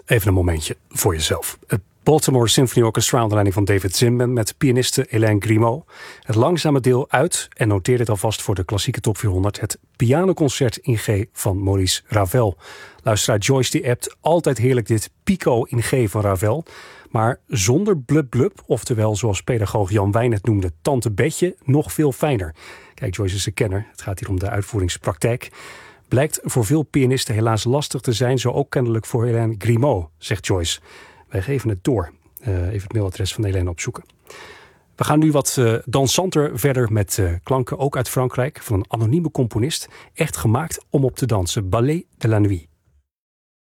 Even een momentje voor jezelf. Het Baltimore Symphony Orchestra onder leiding van David Zinman met pianiste Hélène Grimaud. Het langzame deel uit, en noteer dit alvast voor de klassieke top 400... het pianoconcert in G van Maurice Ravel. Luisteraar Joyce die appt altijd heerlijk dit Pico in G van Ravel. Maar zonder blub blub, oftewel zoals pedagoog Jan Wijn het noemde, tante Betje, nog veel fijner. Kijk, Joyce is een kenner. Het gaat hier om de uitvoeringspraktijk. Blijkt voor veel pianisten helaas lastig te zijn, zo ook kennelijk voor Hélène Grimaud, zegt Joyce. Wij geven het door. Even het mailadres van Hélène opzoeken. We gaan nu wat dansanter verder met klanken, ook uit Frankrijk, van een anonieme componist. Echt gemaakt om op te dansen. Ballet de la Nuit.